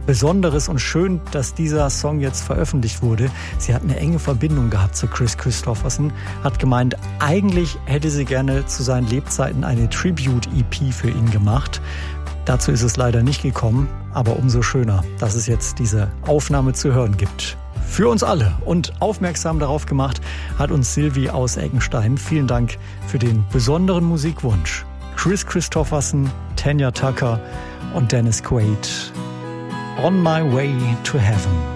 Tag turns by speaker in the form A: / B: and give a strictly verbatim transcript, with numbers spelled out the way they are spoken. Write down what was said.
A: Besonderes und schön, dass dieser Song jetzt veröffentlicht wurde. Sie hat eine enge Verbindung gehabt zu Kris Kristofferson, hat gemeint, eigentlich hätte sie gerne zu seinen Lebzeiten eine Tribute-E P für ihn gemacht. Dazu ist es leider nicht gekommen, aber umso schöner, dass es jetzt diese Aufnahme zu hören gibt. Für uns alle und aufmerksam darauf gemacht hat uns Silvi aus Eckenstein. Vielen Dank für den besonderen Musikwunsch. Kris Kristofferson, Tanya Tucker und Dennis Quaid. On My Way to Heaven.